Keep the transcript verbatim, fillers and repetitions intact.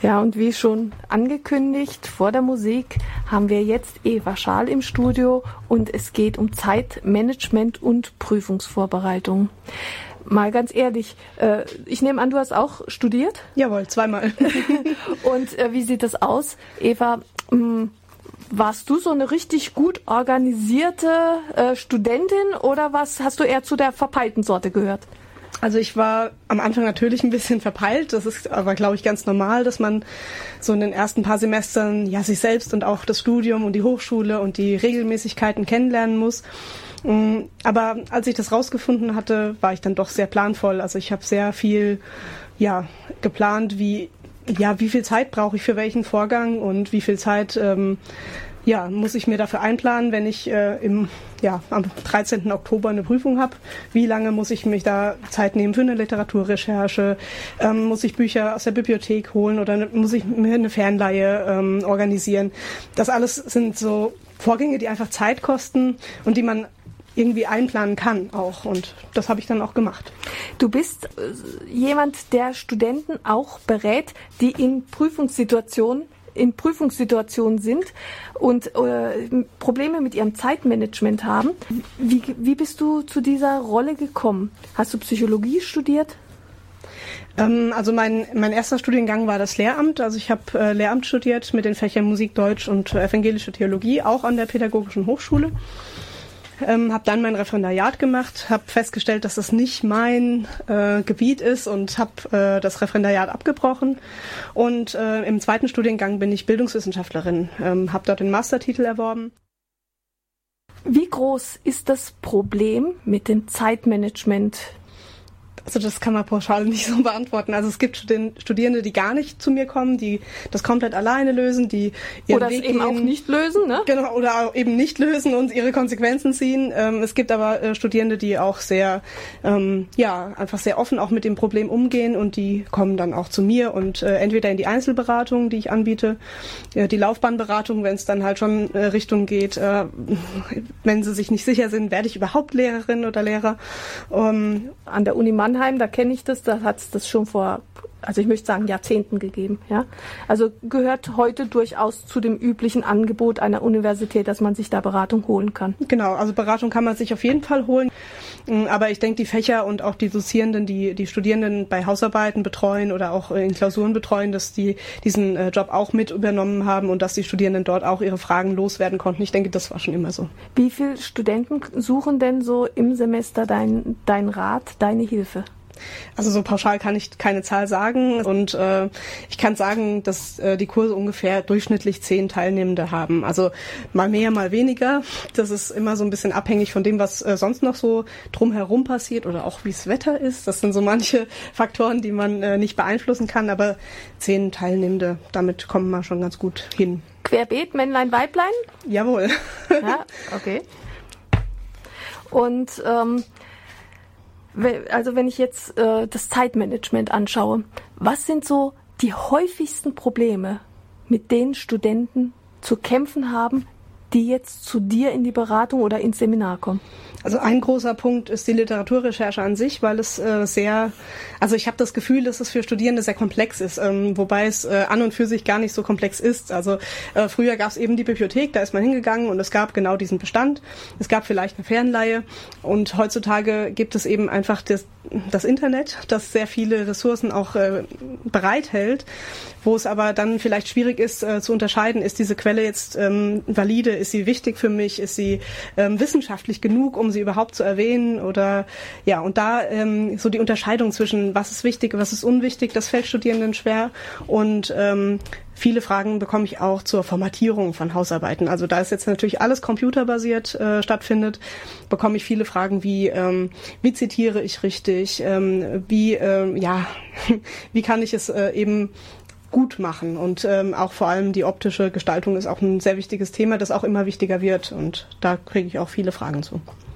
Ja, und wie schon angekündigt vor der Musik haben wir jetzt Eva Schaal im Studio und es geht um Zeitmanagement und Prüfungsvorbereitung. Mal ganz ehrlich, äh, ich nehme an, du hast auch studiert? Jawohl, zweimal. Und äh, wie sieht das aus? Eva, mh, warst du so eine richtig gut organisierte äh, Studentin oder was hast du eher zu der verpeilten Sorte gehört? Also ich war am Anfang natürlich ein bisschen verpeilt. Das ist aber, glaube ich, ganz normal, dass man so in den ersten paar Semestern ja sich selbst und auch das Studium und die Hochschule und die Regelmäßigkeiten kennenlernen muss. Aber als ich das rausgefunden hatte, war ich dann doch sehr planvoll. Also ich habe sehr viel ja geplant, wie ja wie viel Zeit brauche ich für welchen Vorgang und wie viel Zeit ähm, ja muss ich mir dafür einplanen, wenn ich äh, im ja am dreizehnten Oktober eine Prüfung habe. Wie lange muss ich mich da Zeit nehmen für eine Literaturrecherche? Ähm, muss ich Bücher aus der Bibliothek holen oder muss ich mir eine Fernleihe ähm, organisieren? Das alles sind so Vorgänge, die einfach Zeit kosten und die man irgendwie einplanen kann auch. Und das habe ich dann auch gemacht. Du bist äh, jemand, der Studenten auch berät, die in Prüfungssituationen in Prüfungssituationen sind und äh, Probleme mit ihrem Zeitmanagement haben. Wie, wie bist du zu dieser Rolle gekommen? Hast du Psychologie studiert? Ähm, also mein, mein erster Studiengang war das Lehramt. Also ich habe äh, Lehramt studiert mit den Fächern Musik, Deutsch und äh, evangelische Theologie, auch an der Pädagogischen Hochschule. Ähm, habe dann mein Referendariat gemacht, habe festgestellt, dass das nicht mein äh, Gebiet ist und habe äh, das Referendariat abgebrochen. Und äh, im zweiten Studiengang bin ich Bildungswissenschaftlerin, ähm, habe dort den Mastertitel erworben. Wie groß ist das Problem mit dem Zeitmanagement? Also das kann man pauschal nicht so beantworten. Also es gibt Studierende, die gar nicht zu mir kommen, die das komplett alleine lösen, die ihren oder Weg es eben gehen. auch nicht lösen, ne? Genau, oder auch eben nicht lösen und ihre Konsequenzen ziehen. Ähm, es gibt aber äh, Studierende, die auch sehr, ähm, ja, einfach sehr offen auch mit dem Problem umgehen und die kommen dann auch zu mir und äh, entweder in die Einzelberatung, die ich anbiete, äh, die Laufbahnberatung, wenn es dann halt schon äh, Richtung geht, äh, wenn sie sich nicht sicher sind, werde ich überhaupt Lehrerin oder Lehrer. Ähm, An der Uni Mannheim da kenne ich das, da hat es das schon vor, also ich möchte sagen, Jahrzehnten gegeben. Ja? Also gehört heute durchaus zu dem üblichen Angebot einer Universität, dass man sich da Beratung holen kann. Genau, also Beratung kann man sich auf jeden Fall holen. Aber ich denke, die Fächer und auch die Dozierenden, die die Studierenden bei Hausarbeiten betreuen oder auch in Klausuren betreuen, dass die diesen Job auch mit übernommen haben und dass die Studierenden dort auch ihre Fragen loswerden konnten. Ich denke, das war schon immer so. Wie viele Studenten suchen denn so im Semester dein, dein Rat, deine Hilfe? Also so pauschal kann ich keine Zahl sagen und äh, ich kann sagen, dass äh, die Kurse ungefähr durchschnittlich zehn Teilnehmende haben. Also mal mehr, mal weniger. Das ist immer so ein bisschen abhängig von dem, was äh, sonst noch so drumherum passiert oder auch wie das Wetter ist. Das sind so manche Faktoren, die man äh, nicht beeinflussen kann, aber zehn Teilnehmende, damit kommen wir schon ganz gut hin. Querbeet, Männlein, Weiblein? Jawohl. Ja, okay. Und ähm, also wenn ich jetzt äh, das Zeitmanagement anschaue, was sind so die häufigsten Probleme, mit denen Studenten zu kämpfen haben, die jetzt zu dir in die Beratung oder ins Seminar kommen? Also ein großer Punkt ist die Literaturrecherche an sich, weil es äh, sehr, also ich habe das Gefühl, dass es für Studierende sehr komplex ist, ähm, wobei es äh, an und für sich gar nicht so komplex ist. Also äh, früher gab es eben die Bibliothek, da ist man hingegangen und es gab genau diesen Bestand. Es gab vielleicht eine Fernleihe und heutzutage gibt es eben einfach das, das Internet, das sehr viele Ressourcen auch äh, bereithält, wo es aber dann vielleicht schwierig ist äh, zu unterscheiden, ist diese Quelle jetzt ähm, valide, ist sie wichtig für mich, ist sie ähm, wissenschaftlich genug, um sie überhaupt zu erwähnen oder ja, und da ähm, so die Unterscheidung zwischen was ist wichtig, was ist unwichtig, das fällt Studierenden schwer und ähm, viele Fragen bekomme ich auch zur Formatierung von Hausarbeiten. Also da es jetzt natürlich alles computerbasiert äh, stattfindet, bekomme ich viele Fragen wie ähm, wie zitiere ich richtig, ähm, wie ähm, ja wie kann ich es äh, eben gut machen und ähm, auch vor allem die optische Gestaltung ist auch ein sehr wichtiges Thema, das auch immer wichtiger wird und da kriege ich auch viele Fragen zu.